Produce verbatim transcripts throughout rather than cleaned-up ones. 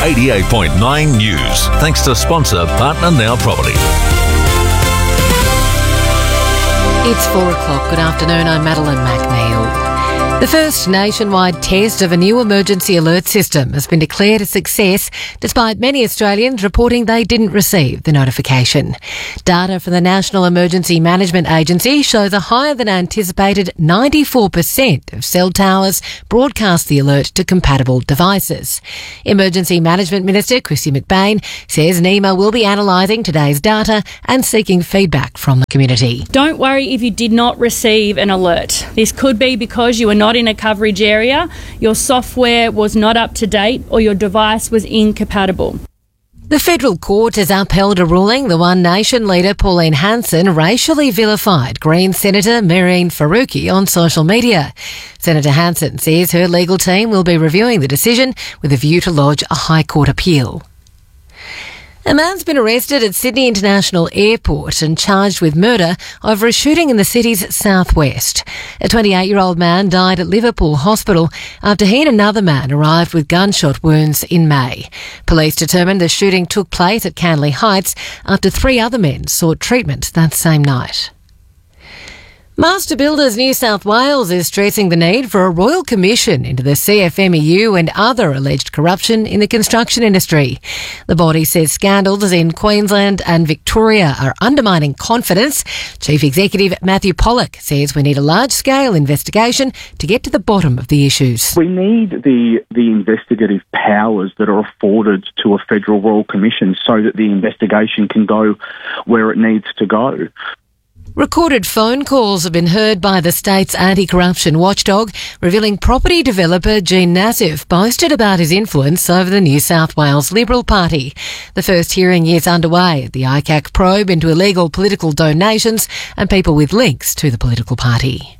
eighty-eight point nine News. Thanks to sponsor Partner Now Property. It's four o'clock. Good afternoon. I'm Madeline McNeil. The first nationwide test of a new emergency alert system has been declared a success, despite many Australians reporting they didn't receive the notification. Data from the National Emergency Management Agency shows a higher than anticipated ninety-four percent of cell towers broadcast the alert to compatible devices. Emergency Management Minister Kristy McBain says NEMA will be analysing today's data and seeking feedback from the community. Don't worry if you did not receive an alert. This could be because you are not in a coverage area, your software was not up to date, or your device was incompatible. The federal court has upheld a ruling the One Nation leader Pauline Hanson racially vilified Greens Senator Mehreen Faruqi on social media. Senator Hanson says her legal team will be reviewing the decision with a view to lodge a High Court appeal. A man's been arrested at Sydney International Airport and charged with murder over a shooting in the city's southwest. A twenty-eight-year-old man died at Liverpool Hospital after he and another man arrived with gunshot wounds in May. Police determined the shooting took place at Canley Heights after three other men sought treatment that same night. Master Builders New South Wales is stressing the need for a royal commission into the C F M E U and other alleged corruption in the construction industry. The body says scandals in Queensland and Victoria are undermining confidence. Chief Executive Matthew Pollock says we need a large-scale investigation to get to the bottom of the issues. We need the, the investigative powers that are afforded to a federal royal commission so that the investigation can go where it needs to go. Recorded phone calls have been heard by the state's anti-corruption watchdog, revealing property developer Gene Nassif boasted about his influence over the New South Wales Liberal Party. The first hearing is underway at the I C A C probe into illegal political donations and people with links to the political party.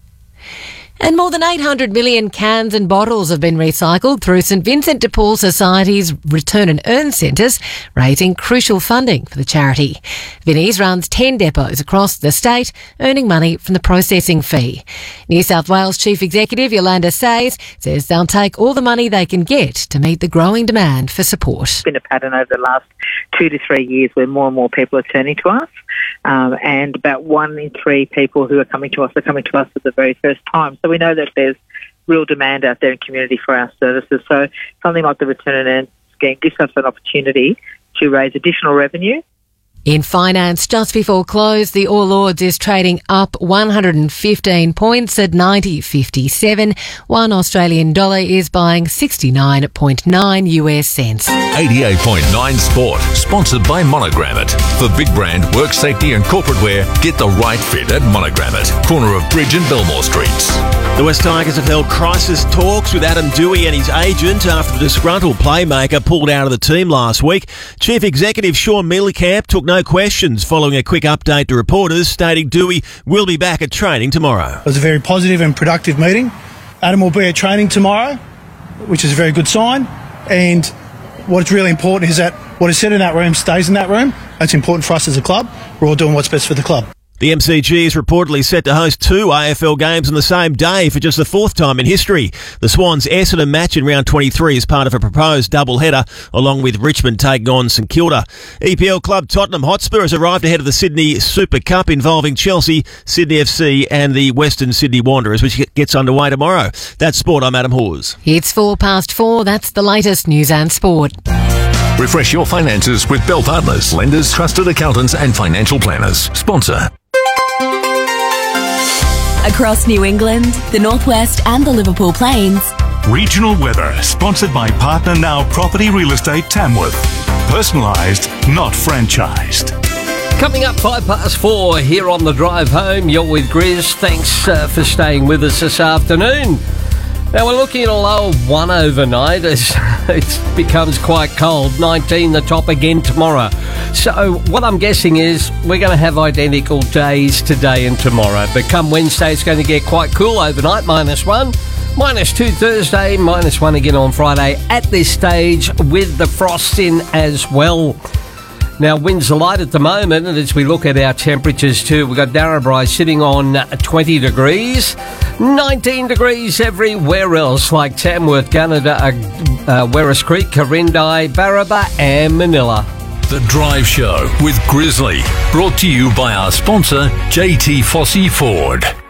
And more than eight hundred million cans and bottles have been recycled through St Vincent de Paul Society's Return and Earn centres, raising crucial funding for the charity. Vinnie's runs ten depots across the state, earning money from the processing fee. New South Wales Chief Executive Yolanda Sayers says they'll take all the money they can get to meet the growing demand for support. It's been a pattern over the last two to three years where more and more people are turning to us, um, and about one in three people who are coming to us are coming to us for the very first time. So we know that there's real demand out there in community for our services. So something like the Return and Earn scheme gives us an opportunity to raise additional revenue. In finance, just before close, the All Ords is trading up one hundred fifteen points at ninety fifty-seven. One Australian dollar is buying sixty-nine point nine U S cents. eighty-eight point nine Sport, sponsored by Monogram It. For big brand, work safety and corporate wear, get the right fit at Monogram It, corner of Bridge and Belmore Streets. The West Tigers have held crisis talks with Adam Dewey and his agent after the disgruntled playmaker pulled out of the team last week. Chief Executive Sean Mielecamp took no questions following a quick update to reporters, stating Dewey will be back at training tomorrow. It was a very positive and productive meeting. Adam will be at training tomorrow, which is a very good sign. And what's really important is that what is said in that room stays in that room. That's important for us as a club. We're all doing what's best for the club. The M C G is reportedly set to host two A F L games on the same day for just the fourth time in history. The Swans Essendon match in round twenty-three is part of a proposed doubleheader, along with Richmond taking on St Kilda. E P L club Tottenham Hotspur has arrived ahead of the Sydney Super Cup involving Chelsea, Sydney F C and the Western Sydney Wanderers, which gets underway tomorrow. That's sport. I'm Adam Hawes. It's four past four. That's the latest news and sport. Refresh your finances with Bell Partners, lenders, trusted accountants and financial planners. Sponsor. Across New England, the Northwest and the Liverpool Plains. Regional weather, sponsored by Partner Now Property Real Estate Tamworth. Personalised, not franchised. Coming up five past four here on the drive home. You're with Grizz. Thanks uh, for staying with us this afternoon. Now we're looking at a low of one overnight as it becomes quite cold. nineteen the top again tomorrow. So what I'm guessing is we're going to have identical days today and tomorrow. But come Wednesday it's going to get quite cool overnight, minus one. Minus two Thursday, minus one again on Friday at this stage with the frost in as well. Now, winds are light at the moment, and as we look at our temperatures too, we've got Narrabri sitting on twenty degrees, nineteen degrees everywhere else, like Tamworth, Gunnedah, uh, uh, Werris Creek, Corindai, Barraba and Manila. The Drive Show with Grizzly, brought to you by our sponsor, J T Fossey Ford.